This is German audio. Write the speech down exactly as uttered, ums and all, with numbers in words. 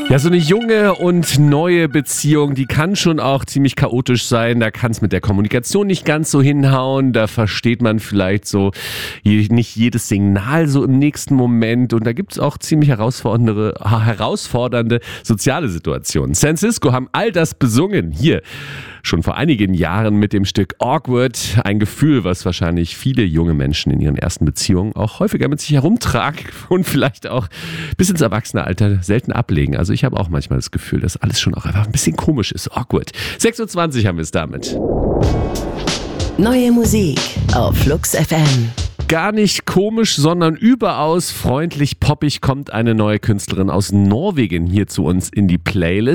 Ja, so eine junge und neue Beziehung, die kann schon auch ziemlich chaotisch sein. Da kann es mit der Kommunikation nicht ganz so hinhauen. Da versteht man vielleicht so je- nicht jedes Signal so im nächsten Moment. Und da gibt es auch ziemlich herausfordernde, herausfordernde soziale Situationen. San Cisco haben all das besungen. Hier schon vor einigen Jahren mit dem Stück Awkward. Ein Gefühl, was wahrscheinlich viele junge Menschen in ihren ersten Beziehungen auch häufiger mit sich herumtragen und vielleicht auch bis ins Erwachsenealter selten ablegen. Also ich habe auch manchmal das Gefühl, dass alles schon auch einfach ein bisschen komisch ist. Awkward. sechs Uhr zwanzig haben wir es damit. Neue Musik auf Flux F M. Gar nicht komisch, sondern überaus freundlich poppig kommt eine neue Künstlerin aus Norwegen hier zu uns in die Playlist.